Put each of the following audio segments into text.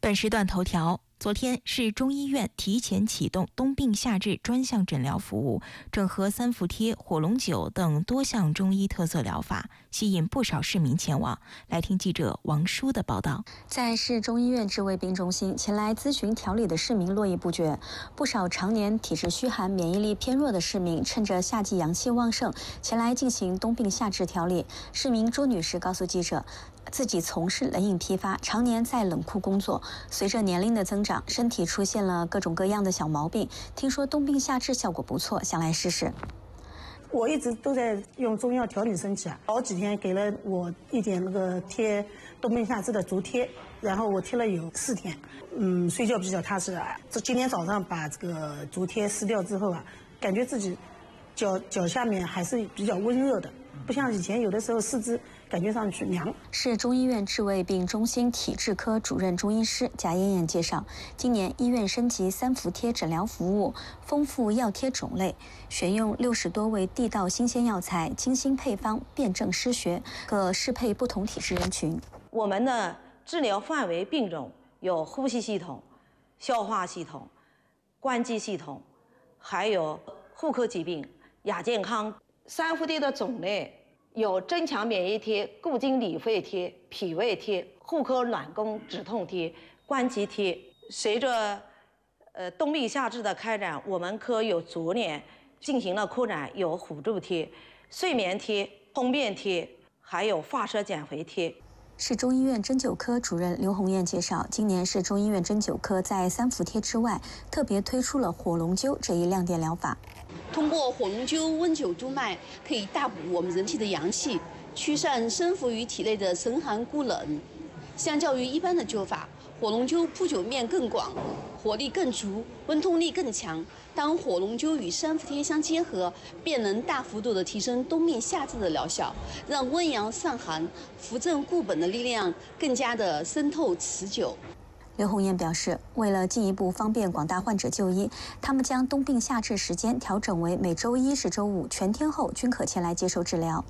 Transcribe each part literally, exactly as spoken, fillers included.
本时段头条：昨天，市中医院提前启动冬病夏治专项诊疗服务，整合三伏贴、火龙灸等多项中医特色疗法，吸引不少市民前往。来听记者王舒的报道。 在市中医院治胃病中心，前来咨询调理的市民络绎不绝。不少常年体质虚寒、免疫力偏弱的市民，趁着夏季阳气旺盛，前来进行冬病夏治调理。市民朱女士告诉记者，自己从事冷饮批发，常年在冷库工作，随着年龄的增长，身体出现了各种各样的小毛病，听说冬病夏治效果不错，想来试试。 我一直都在用中药调理身体啊，好几天给了我一点那个贴冬病夏治的足贴，然后我贴了有四天，嗯，睡觉比较踏实啊。这今天早上把这个足贴撕掉之后啊，感觉自己脚脚下面还是比较温热的。不像以前有的时候四肢感觉上去凉。 市中医院治胃病中心体质科主任中医师贾艳艳介绍，今年医院升级三伏贴诊疗服务，丰富药贴种类，选用六十多味地道新鲜药材，精心配方，辨证施学，可适配不同体质人群。 我们的治疗范围病种有呼吸系统、消化系统、关节系统，还有妇科疾病、亚健康。三伏贴的种类有增强免疫贴、固精理肺贴、脾胃贴、妇科暖宫止痛贴、关节贴。随着呃冬病夏治的开展，我们科有逐年进行了扩展，有辅助贴、睡眠贴、通便贴，还有发射减肥贴。 市中医院针灸科主任刘红艳介绍，今年市中医院针灸科在三伏贴之外，特别推出了火龙灸这一亮点疗法。 通过火龙灸温灸督脉，可以大补我们人体的阳气，驱散深伏于体内的神寒孤冷。相较于一般的灸法，火龙灸铺灸面更广，火力更足，温通力更强。当火龙灸与三伏贴相结合，便能大幅度的提升冬病夏治的疗效，让温阳散寒、扶正固本的力量更加的渗透持久。 刘红艳表示，为了进一步方便广大患者就医，他们将冬病夏治时间调整为每周一至周五全天候均可前来接受治疗。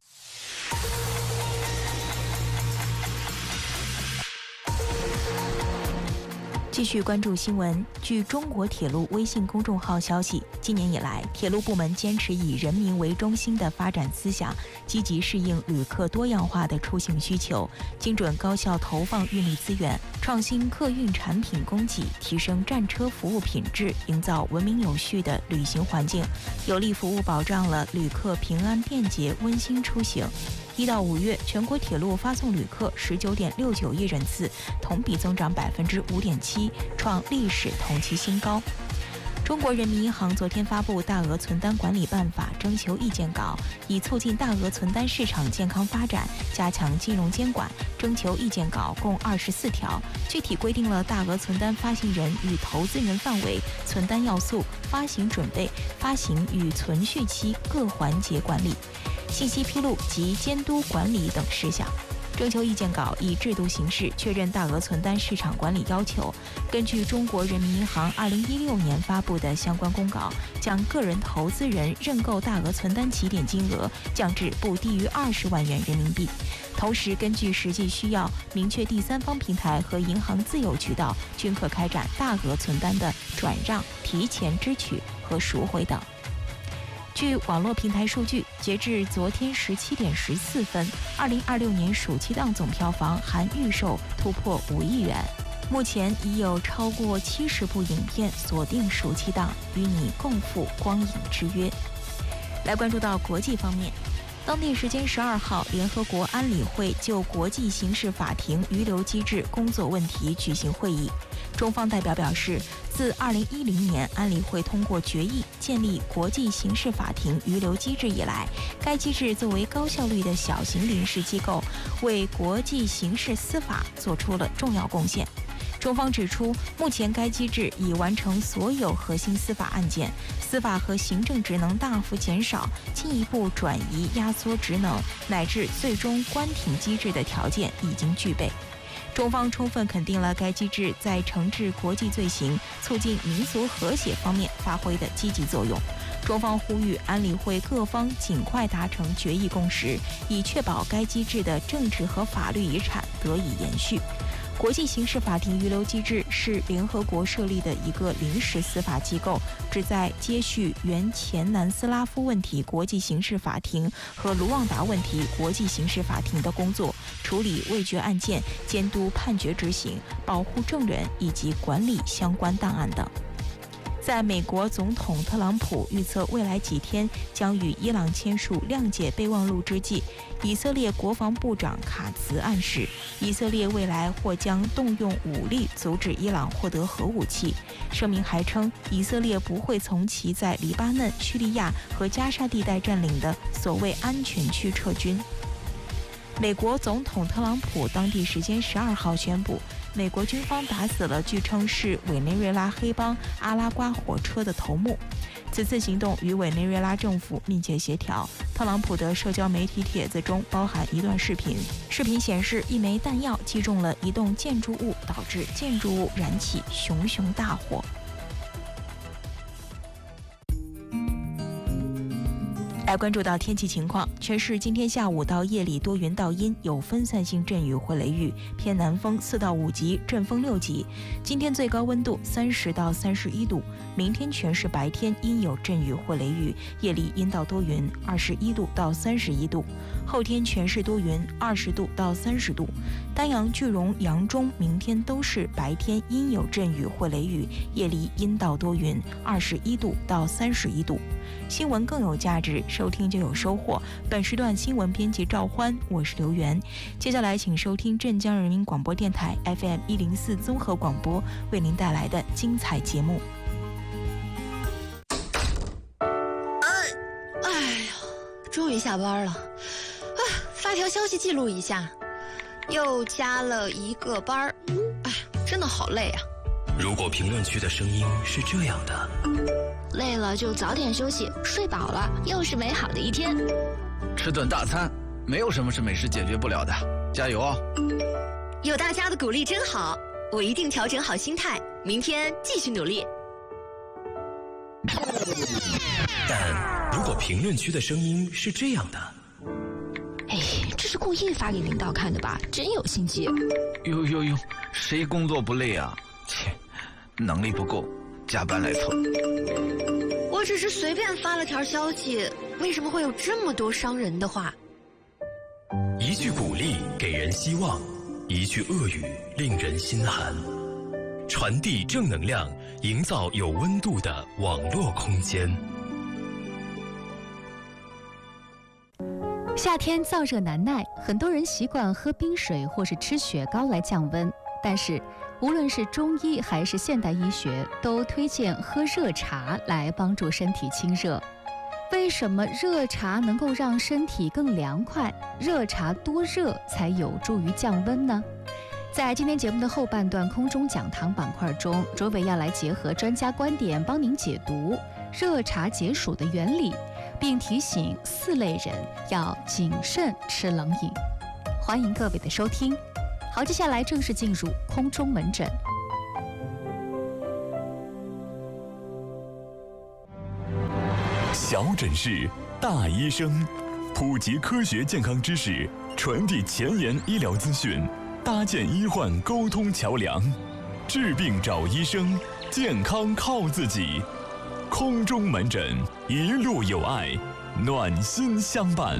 继续关注新闻。据中国铁路微信公众号消息，今年以来，铁路部门坚持以人民为中心的发展思想，积极适应旅客多样化的出行需求，精准高效投放运力资源，创新客运产品供给，提升战车服务品质，营造文明有序的旅行环境，有力服务保障了旅客平安便捷温馨出行。一到五月，全国铁路发送旅客十九点六九亿人次，同比增长百分之五点七，创历史同期新高。中国人民银行昨天发布《大额存单管理办法》征求意见稿，以促进大额存单市场健康发展，加强金融监管。征求意见稿共二十四条，具体规定了大额存单发行人与投资人范围、存单要素、发行准备、发行与存续期各环节管理、信息披露及监督管理等事项。征求意见稿以制度形式确认大额存单市场管理要求。根据中国人民银行二零一六年发布的相关公告，将个人投资人认购大额存单起点金额降至不低于二十万元人民币。同时，根据实际需要，明确第三方平台和银行自有渠道均可开展大额存单的转让、提前支取和赎回等。据网络平台数据，截至昨天十七点十四分，二零二六年暑期档总票房含预售突破五亿元。目前已有超过七十部影片锁定暑期档，与你共赴光影之约。来关注到国际方面。当地时间十二号，联合国安理会就国际刑事法庭预留机制工作问题举行会议。中方代表表示，自二零一零年安理会通过决议建立国际刑事法庭预留机制以来，该机制作为高效率的小型临时机构，为国际刑事司法做出了重要贡献。中方指出，目前该机制已完成所有核心司法案件，司法和行政职能大幅减少，进一步转移压缩职能，乃至最终关停机制的条件已经具备。中方充分肯定了该机制在惩治国际罪行、促进民族和谐方面发挥的积极作用。中方呼吁安理会各方尽快达成决议共识，以确保该机制的政治和法律遗产得以延续。 国际刑事法庭预留机制是联合国设立的一个临时司法机构，旨在接续原前南斯拉夫问题国际刑事法庭和卢旺达问题国际刑事法庭的工作，处理未决案件、监督判决执行、保护证人以及管理相关档案等。在美国总统特朗普预测未来几天将与伊朗签署谅解备忘录之际，以色列国防部长卡茨暗示，以色列未来或将动用武力阻止伊朗获得核武器。声明还称，以色列不会从其在黎巴嫩、叙利亚和加沙地带占领的所谓安全区撤军。美国总统特朗普当地时间十二号宣布，美国军方打死了据称是委内瑞拉黑帮阿拉瓜火车的头目。此次行动与委内瑞拉政府密切协调。特朗普的社交媒体帖子中包含一段视频，视频显示一枚弹药击中了一栋建筑物，导致建筑物燃起熊熊大火。来关注到天气情况，全市今天下午到夜里多云到阴，有分散性阵雨或雷雨，偏南风四到五级，阵风六级。今天最高温度三十到三十一度，明天全市白天阴有阵雨或雷雨，夜里阴到多云，二十一度到三十一度。后天全市多云，二十度到三十度。丹阳、句容、扬中明天都是白天阴有阵雨或雷雨，夜里阴到多云，二十一度到三十一度。新闻更有价值，收听就有收获。本时段新闻编辑赵欢，我是刘源。接下来请收听镇江人民广播电台 F M 一零四综合广播为您带来的精彩节目。 哎呀，终于下班了啊！发条消息记录一下，又加了一个班儿，哎，真的好累啊。 如果评论区的声音是这样的， 累了就早点休息，睡饱了又是美好的一天。 吃顿大餐，没有什么是美食解决不了的，加油哦！ 有大家的鼓励真好，我一定调整好心态，明天继续努力。 但如果评论区的声音是这样的， 哎，这是故意发给领导看的吧？真有心机。 呦呦呦，谁工作不累啊？切，能力不够，加班来凑。 我只是随便发了条消息，为什么会有这么多伤人的话？ 一句鼓励给人希望，一句恶语令人心寒。传递正能量，营造有温度的网络空间。 夏天燥热难耐，很多人习惯喝冰水或是吃雪糕来降温，但是无论是中医还是现代医学，都推荐喝热茶来帮助身体清热。为什么热茶能够让身体更凉快？热茶多热才有助于降温呢？在今天节目的后半段空中讲堂板块中，卓伟要来结合专家观点，帮您解读热茶解暑的原理，并提醒四类人要谨慎吃冷饮。欢迎各位的收听。好，接下来正式进入空中门诊。 小诊室，大医生，普及科学健康知识，传递前沿医疗资讯，搭建医患沟通桥梁。治病找医生，健康靠自己。空中门诊，一路有爱，暖心相伴。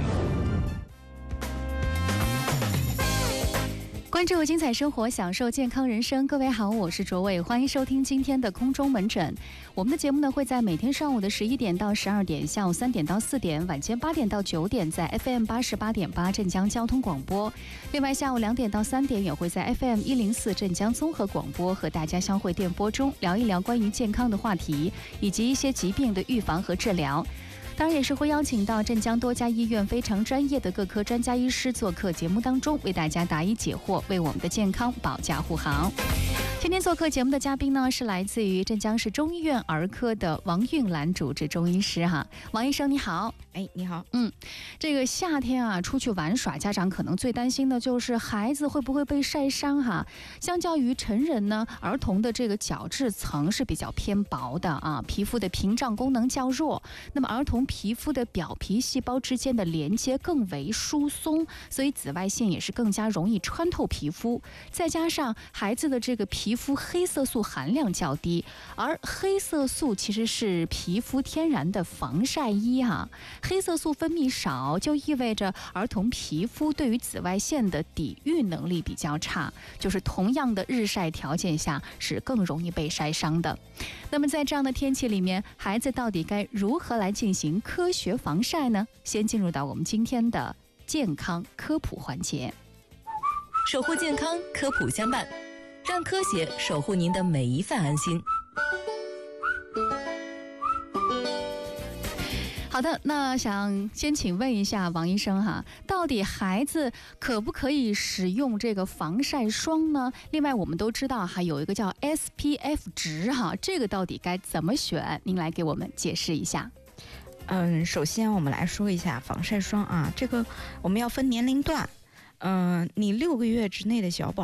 关注精彩生活，享受健康人生。各位好，我是卓伟，欢迎收听今天的空中门诊。我们的节目呢会在每天上午的十一点到十二点，下午三点到四点，晚间八点到九点，在 F M 八十八点八镇江交通广播。另外下午两点到三点也会在 F M 一零四镇江综合广播和大家相会电波中聊一聊关于健康的话题，以及一些疾病的预防和治疗。当然也是会邀请到镇江多家医院非常专业的各科专家医师做客节目当中，为大家答疑解惑，为我们的健康保驾护航。今天做客节目的嘉宾呢，是来自于镇江市中医院儿科的王韵兰主治中医师哈。王医生你好。 哎，你好。 嗯，这个夏天啊，出去玩耍，家长可能最担心的就是孩子会不会被晒伤哈。相较于成人呢，儿童的这个角质层是比较偏薄的啊，皮肤的屏障功能较弱。那么儿童皮肤的表皮细胞之间的连接更为疏松，所以紫外线也是更加容易穿透皮肤。再加上孩子的这个皮肤黑色素含量较低，而黑色素其实是皮肤天然的防晒衣哈。黑色素分泌少，就意味着儿童皮肤对于紫外线的抵御能力比较差，就是同样的日晒条件下是更容易被晒伤的。那么在这样的天气里面，孩子到底该如何来进行科学防晒呢？先进入到我们今天的健康科普环节。 守护健康，科普相伴，让科学守护您的每一份安心。 好的，那想先请问一下王医生哈，到底孩子可不可以使用这个防晒霜呢？另外我们都知道还有一个叫 S P F 值哈，这个到底该怎么选？您来给我们解释一下。 嗯，首先我们来说一下防晒霜啊，这个我们要分年龄段。嗯、呃，你六个月之内的小宝